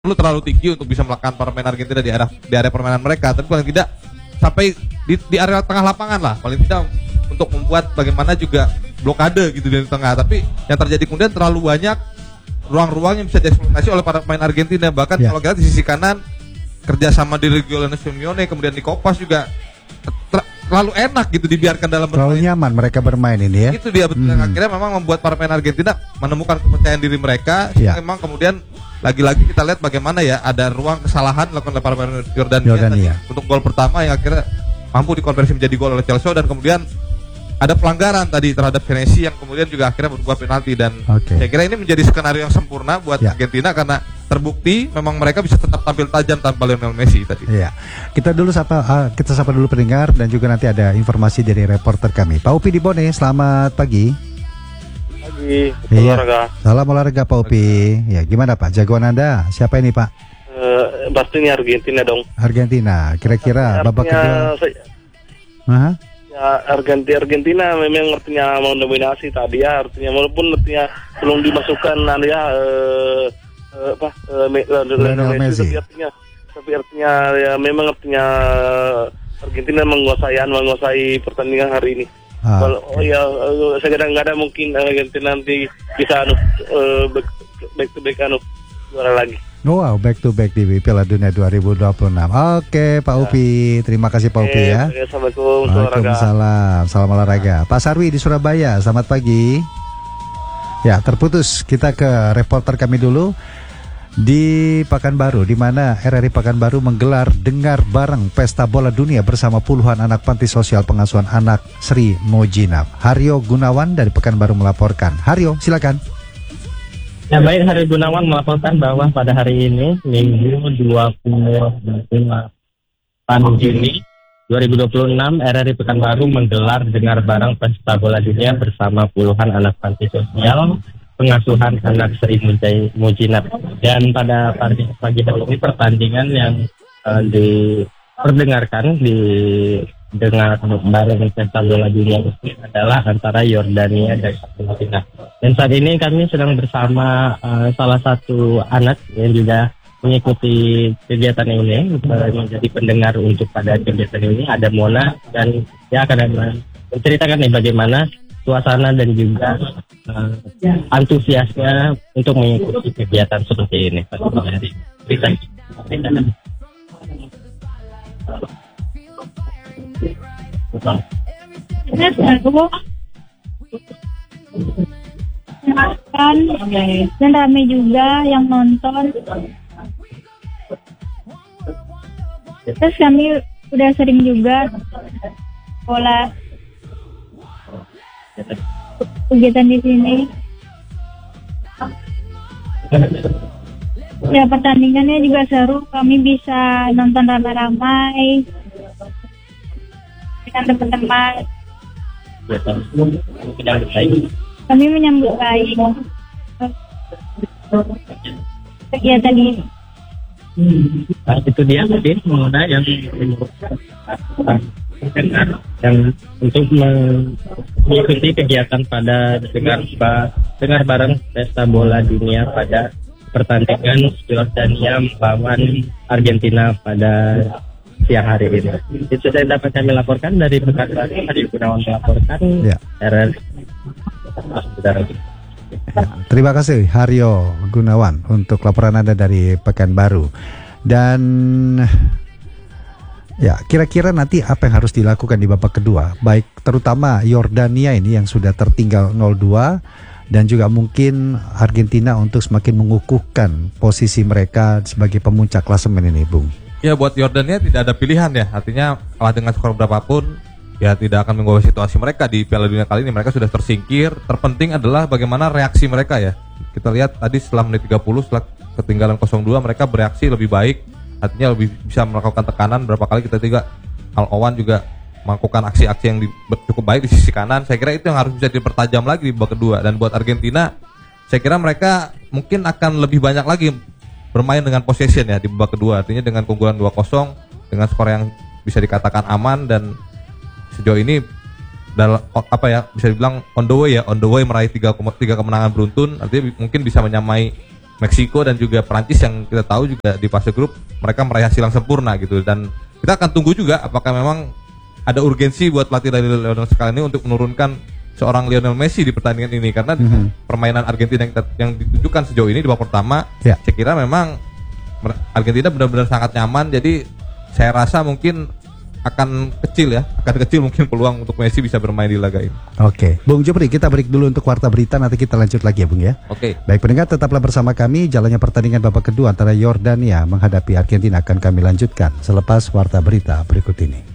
perlu terlalu tinggi untuk bisa melakukan para pemain Argentina di area permainan mereka, tapi paling tidak sampai di area tengah lapangan lah, paling tidak untuk membuat bagaimana juga blokade gitu di tengah. Tapi yang terjadi kemudian terlalu banyak ruang-ruang yang bisa dieksploitasi oleh para pemain Argentina. Bahkan kalau kita di sisi kanan kerjasama di Giuliano Simeone kemudian di Kopas juga terlalu enak gitu dibiarkan dalam terlalu nyaman mereka bermain ini ya. Itu dia betul. Akhirnya memang membuat para pemain Argentina menemukan kepercayaan diri mereka. Memang kemudian lagi-lagi kita lihat bagaimana ya ada ruang kesalahan dilakukan oleh para pemain Jordania untuk gol pertama yang akhirnya mampu dikonversi menjadi gol oleh Chelsea, dan kemudian ada pelanggaran tadi terhadap Venezi yang kemudian juga akhirnya berbuah penalti. Dan saya kira ini menjadi skenario yang sempurna buat Argentina karena terbukti memang mereka bisa tetap tampil tajam tanpa Lionel Messi tadi. Kita sapa dulu pendengar dan juga nanti ada informasi dari reporter kami Pak Upi di Bone. Selamat pagi. Olahraga. Salam olahraga Pak Upi. Ya, gimana Pak? Jagoan Anda siapa ini Pak? Pastinya Argentina dong. Argentina. Kira-kira babak kedua. Ya Argentina memang artinya mau dominasi tadi ya, artinya walaupun artinya belum dimasukkan Lionel Messi. Tapi artinya ya memang artinya Argentina menguasai pertandingan hari ini. Saya nggak ada mungkin Argentina nanti bisa back to back juara lagi. Wow, back to back di Piala Dunia 2026. Oke, Pak Upi, terima kasih Pak Upi ya. Assalamualaikum. Waalaikumsalam. Salam olahraga. Pak Sarwi di Surabaya, selamat pagi. Ya, terputus. Kita ke reporter kami dulu di Pekanbaru, di mana RRI Pekanbaru menggelar dengar bareng pesta bola dunia bersama puluhan anak panti sosial pengasuhan anak Sri Mojinab. Haryo Gunawan dari Pekanbaru melaporkan. Haryo, silakan. Ya baik, Haryo Gunawan melaporkan bahwa pada hari ini Minggu 28 Juni 2026 RRI Pekanbaru menggelar dengar bareng pesta bola dunia bersama puluhan anak panti sosial pengasuhan anak Sri Mojinab. Dan pada pagi hari ini pertandingan yang diperdengarkan di dengar bareng pesta bola dunia ini adalah antara Yordania dan Argentina. Dan saat ini kami sedang bersama salah satu anak yang juga mengikuti kegiatan ini, menjadi pendengar untuk pada kegiatan ini. Ada Mona, dan dia akan menceritakan nih bagaimana suasana dan juga antusiasnya untuk mengikuti kegiatan seperti ini. Dan ramai juga yang nonton. Terus kami udah sering juga pola kegiatan di sini. Ya, pertandingannya juga seru. Kami bisa nonton ramai-ramai dengan teman-teman. Kami menyambut baik kegiatan ini. Itu dia tadi Mona yang untuk mengikuti kegiatan pada dengar bareng pesta bola dunia pada pertandingan Yordania melawan Argentina pada siang hari ini. Itu sudah dapat kami laporkan dari Pekanbaru. Haryo Gunawan melaporkan. Terima kasih Haryo Gunawan untuk laporan Anda dari Pekanbaru. Dan ya, kira-kira nanti apa yang harus dilakukan di babak kedua, baik terutama Yordania ini yang sudah tertinggal 0-2, dan juga mungkin Argentina untuk semakin mengukuhkan posisi mereka sebagai pemuncak klasemen ini, Bung. Ya, buat Yordania tidak ada pilihan ya, artinya kalah dengan skor berapapun ya tidak akan mengubah situasi mereka di Piala Dunia kali ini. Mereka sudah tersingkir. Terpenting adalah bagaimana reaksi mereka ya. Kita lihat tadi setelah menit 30 setelah ketinggalan 0-2 mereka bereaksi lebih baik, artinya lebih bisa melakukan tekanan. Berapa kali kita juga Al-Owan juga melakukan aksi-aksi yang cukup baik di sisi kanan. Saya kira itu yang harus bisa dipertajam lagi di babak kedua. Dan buat Argentina, saya kira mereka mungkin akan lebih banyak lagi bermain dengan possession ya di babak kedua. Artinya dengan keunggulan 2-0 dengan skor yang bisa dikatakan aman, dan sejauh ini bisa dibilang on the way meraih 3 kemenangan beruntun. Artinya mungkin bisa menyamai Meksiko dan juga Prancis yang kita tahu juga di fase grup mereka meraih hasil yang sempurna gitu, dan kita akan tunggu juga apakah memang ada urgensi buat pelatih dari Lionel Scaloni untuk menurunkan seorang Lionel Messi di pertandingan ini, karena permainan Argentina yang ditunjukkan sejauh ini di babak pertama, saya kira memang Argentina benar-benar sangat nyaman, jadi saya rasa mungkin akan kecil mungkin peluang untuk Messi bisa bermain di laga ini. Oke, Bung Jupri, kita break dulu untuk Warta Berita, nanti kita lanjut lagi ya Bung ya. Oke. Baik pendengar, tetaplah bersama kami. Jalannya pertandingan babak kedua antara Yordania menghadapi Argentina akan kami lanjutkan selepas Warta Berita berikut ini.